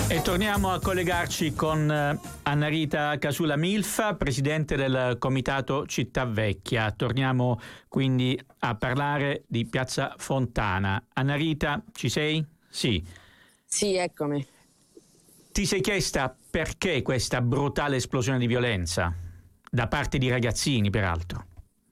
E torniamo a collegarci con Annarita Casula Milfa, presidente del Comitato Città Vecchia. Torniamo quindi a parlare di Piazza Fontana. Annarita, ci sei? Sì. Sì, eccomi. Ti sei chiesta perché questa brutale esplosione di violenza? Da parte di ragazzini, peraltro.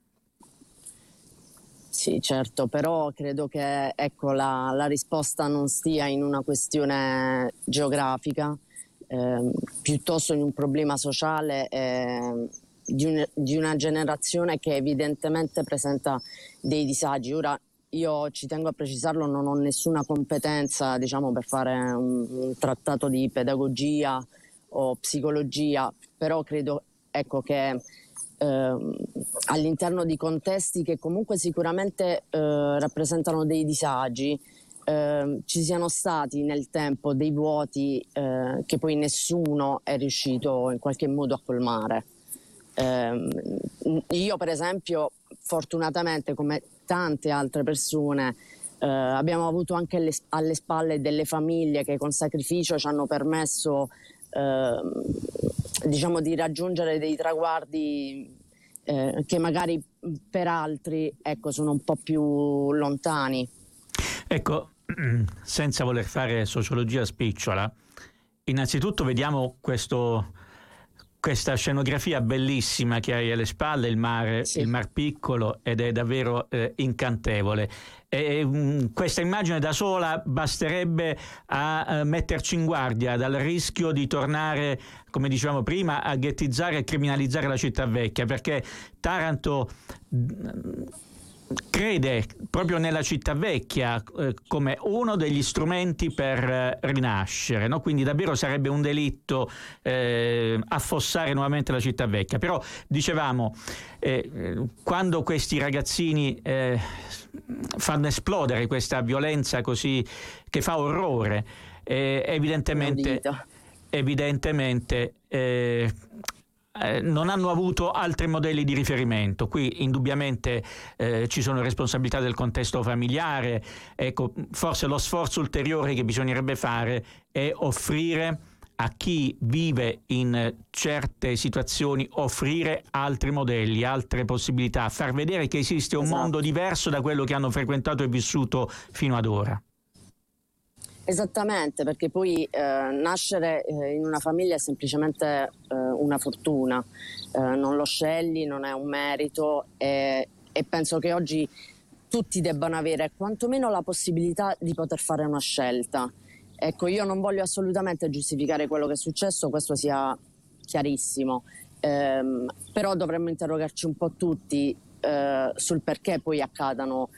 Sì, certo, però credo che la risposta non stia in una questione geografica, piuttosto in un problema sociale di una generazione che evidentemente presenta dei disagi. Ora, io ci tengo a precisarlo, non ho nessuna competenza, per fare un trattato di pedagogia o psicologia, però credo, che all'interno di contesti che comunque sicuramente rappresentano dei disagi, ci siano stati nel tempo dei vuoti che poi nessuno è riuscito in qualche modo a colmare. Io per esempio, fortunatamente, come tante altre persone, abbiamo avuto anche alle spalle delle famiglie che con sacrificio ci hanno permesso di raggiungere dei traguardi che magari per altri sono un po' più lontani. Ecco, senza voler fare sociologia spicciola, innanzitutto vediamo questa scenografia bellissima che hai alle spalle, il mare, sì. Il Mar Piccolo, ed è davvero incantevole. Questa immagine da sola basterebbe a metterci in guardia dal rischio di tornare, come dicevamo prima, a ghettizzare e criminalizzare la città vecchia, perché Taranto crede proprio nella città vecchia come uno degli strumenti per rinascere, no? Quindi davvero sarebbe un delitto affossare nuovamente la città vecchia. Però dicevamo, quando questi ragazzini fanno esplodere questa violenza così che fa orrore, evidentemente non hanno avuto altri modelli di riferimento. Qui indubbiamente ci sono responsabilità del contesto familiare. Ecco, forse lo sforzo ulteriore che bisognerebbe fare è offrire a chi vive in certe situazioni, offrire altri modelli, altre possibilità, far vedere che esiste un mondo diverso da quello che hanno frequentato e vissuto fino ad ora. Esattamente, perché poi nascere in una famiglia è semplicemente una fortuna, non lo scegli, non è un merito e penso che oggi tutti debbano avere quantomeno la possibilità di poter fare una scelta. Ecco, io non voglio assolutamente giustificare quello che è successo, questo sia chiarissimo, però dovremmo interrogarci un po' tutti sul perché poi accadano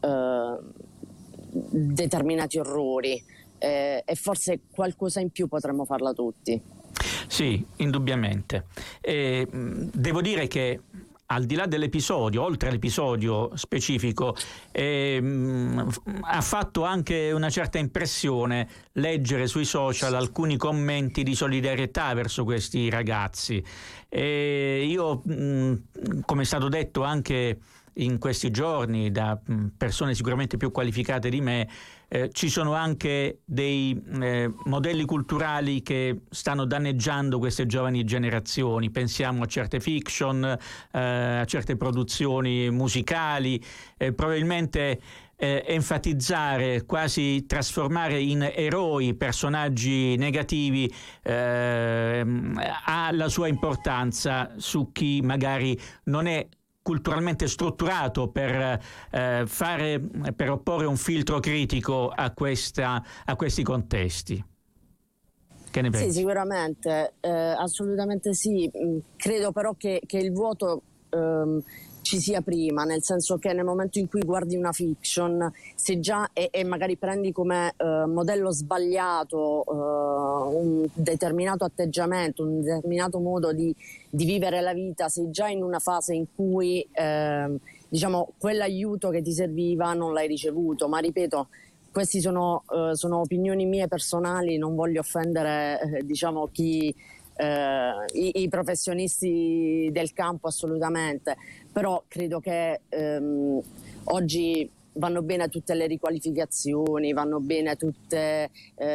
determinati orrori. E forse qualcosa in più potremmo farla tutti. Sì, indubbiamente. Devo dire che al di là dell'episodio, oltre all'episodio specifico, ha fatto anche una certa impressione leggere sui social alcuni commenti di solidarietà verso questi ragazzi. Io, come è stato detto anche in questi giorni da persone sicuramente più qualificate di me, ci sono anche dei modelli culturali che stanno danneggiando queste giovani generazioni. Pensiamo a certe fiction, a certe produzioni musicali, probabilmente enfatizzare, quasi trasformare in eroi personaggi negativi ha la sua importanza su chi magari non è culturalmente strutturato per opporre un filtro critico a questi contesti. Che ne pensi? Sì, sicuramente, assolutamente sì. Credo però che il vuoto ci sia prima, nel senso che nel momento in cui guardi una fiction, se già e magari prendi come modello sbagliato un determinato atteggiamento, un determinato modo di vivere la vita, sei già in una fase in cui quell'aiuto che ti serviva non l'hai ricevuto. Ma ripeto, questi sono opinioni mie personali, non voglio offendere i professionisti del campo assolutamente, però credo che oggi vanno bene tutte le riqualificazioni, vanno bene tutte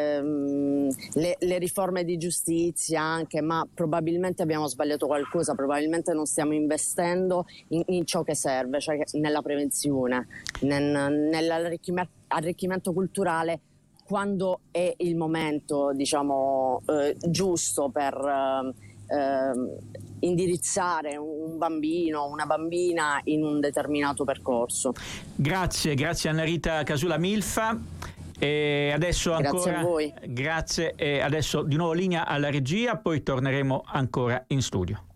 le riforme di giustizia anche, ma probabilmente abbiamo sbagliato qualcosa, probabilmente non stiamo investendo in ciò che serve, cioè nella prevenzione, nell'arricchimento culturale, quando è il momento, diciamo, giusto per indirizzare un bambino, una bambina in un determinato percorso. Grazie Anna Rita Casula Milfa. E adesso ancora, grazie a voi. Grazie, e adesso di nuovo linea alla regia, poi torneremo ancora in studio.